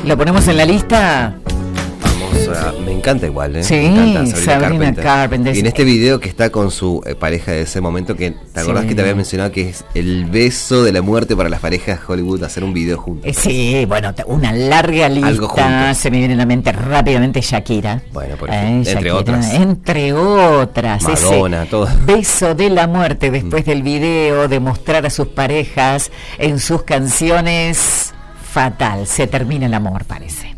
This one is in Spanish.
¿Lo ponemos en la lista? Me encanta igual, ¿eh? Sí, me encanta Sabrina Carpenter. Y en este video que está con su pareja de ese momento, que ¿te acordás que te había mencionado que es el beso de la muerte para las parejas de Hollywood, hacer un video juntos? Sí, bueno, una larga lista. Se me viene a la mente rápidamente Shakira. Bueno, por ejemplo, Shakira, entre otras. Madonna, todo. Beso de la muerte después del video, de mostrar a sus parejas en sus canciones. Fatal, se termina el amor, parece.